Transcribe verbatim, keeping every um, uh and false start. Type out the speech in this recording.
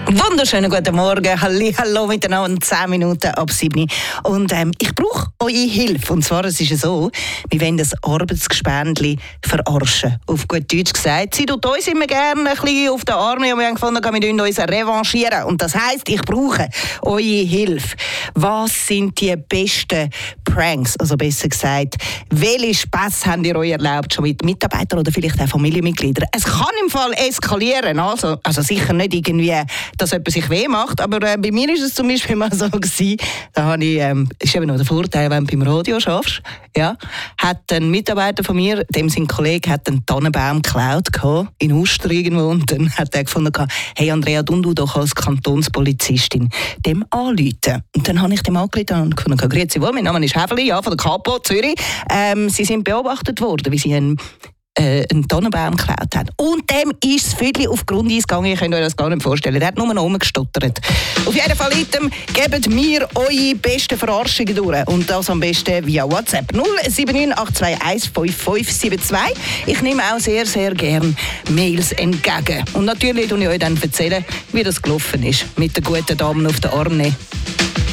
Wunderschönen guten Morgen, halli, hallo miteinander, zehn Minuten ab sieben. Und ähm, ich brauche eure Hilfe. Und zwar, es ist so, wir wollen das Arbeitsgespendli verarschen. Auf gut Deutsch gesagt, sie tut uns immer gerne ein bisschen auf den Arm und wir haben gefunden, wir müssen uns revanchieren. Und das heisst, ich brauche eure Hilfe. Was sind die besten Pranks? Also besser gesagt, welche Späße habt ihr euch erlaubt, schon mit Mitarbeitern oder vielleicht auch Familienmitgliedern? Es kann im Fall eskalieren, also, also sicher nicht irgendwie, dass jemand sich weh macht, aber äh, bei mir ist es zum Beispiel mal so gewesen, da habe ich, ähm, ist eben noch der Vorteil, wenn du beim Radio schaffst, ja, hat ein Mitarbeiter von mir, dem sein Kollege, hat einen Tannenbaum geklaut in Uster irgendwo und dann hat er gefunden, hey Andrea, du, du doch als Kantonspolizistin dem anrufen. Und dann habe ich dem angerufen und gefunden, grüezi wohl, mein Name ist Häfeli, ja, von der Kapo Zürich. Ähm, sie sind beobachtet worden, wie sie einen Äh, einen Tannenbaum geklaut hat. Und dem ist das Viertel auf Grundeis gegangen. Ihr könnt euch das gar nicht vorstellen. Der hat nur noch rumgestottert. Auf jeden Fall, Item, gebt mir eure besten Verarschungen durch. Und das am besten via WhatsApp. null sieben neun acht zwei eins fünf fünf sieben zwei. Ich nehme auch sehr, sehr gerne Mails entgegen. Und natürlich erzähle ich euch dann, erzählen, wie das gelaufen ist. Mit den guten Damen auf den Arm nehmen.